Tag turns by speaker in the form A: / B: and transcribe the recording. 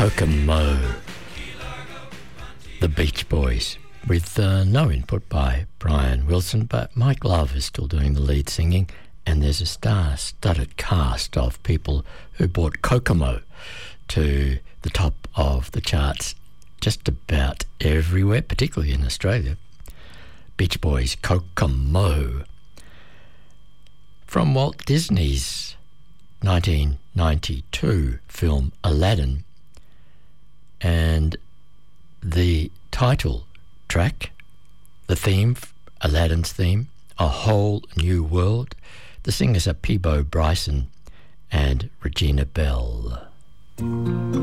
A: Kokomo, the Beach Boys, with no input by Brian Wilson, but Mike Love is still doing the lead singing, and there's a star-studded cast of people who brought Kokomo to the top of the charts just about everywhere, particularly in Australia. Beach Boys, Kokomo. From Walt Disney's 1992 film Aladdin, and the title track, the theme, Aladdin's theme, A Whole New World. The singers are Peabo Bryson and Regina Bell.